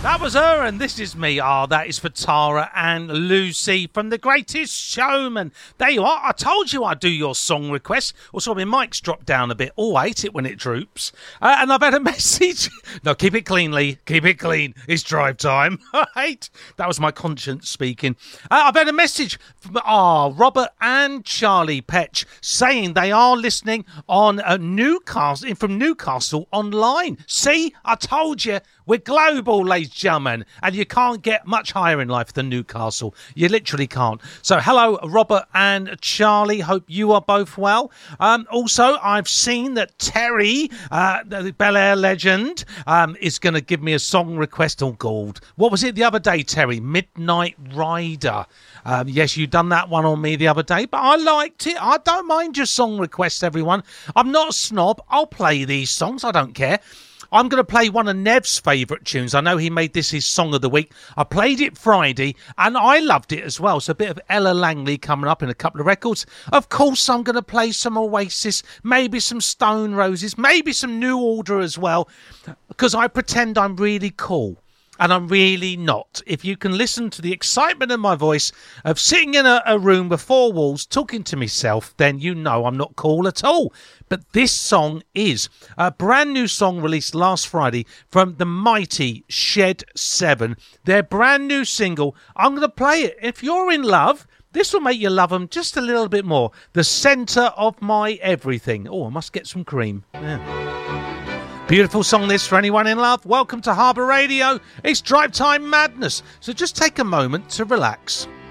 That was her, and this is me. That is for Tara and Lucy from The Greatest Showman. There you are. I told you I'd do your song request. Also, my mic's dropped down a bit. Oh, I hate it when it droops. And I've had a message. No, keep it clean, Lee. Keep it clean. It's drive time. That was my conscience speaking. I've had a message from Robert and Charlie Petch saying they are listening on Newcastle, from Newcastle online. See, I told you. We're global, ladies and gentlemen, and you can't get much higher in life than Newcastle. You literally can't. So hello, Robert and Charlie. Hope you are both well. Also, I've seen that Terry, the Bel Air legend, is going to give me a song request. Oh, God. What was it the other day, Terry? Midnight Rider. Yes, you done that one on me the other day, but I liked it. I don't mind your song requests, everyone. I'm not a snob. I'll play these songs. I don't care. I'm going to play one of Nev's favourite tunes. I know he made this his song of the week. I played it Friday, and I loved it as well. So a bit of Ella Langley coming up in a couple of records. Of course, I'm going to play some Oasis, maybe some Stone Roses, maybe some New Order as well, because I pretend I'm really cool. And I'm really not. If you can listen to the excitement in my voice of sitting in a room with four walls talking to myself, then you know I'm not cool at all. But this song is a brand new song released last Friday from the mighty Shed 7. Their brand new single. I'm going to play it. If you're in love, this will make you love them just a little bit more. The centre of my everything. Oh, I must get some cream. Yeah. Beautiful song this for anyone in love. Welcome to Harbour Radio. It's Drive Time Madness. So just take a moment to relax.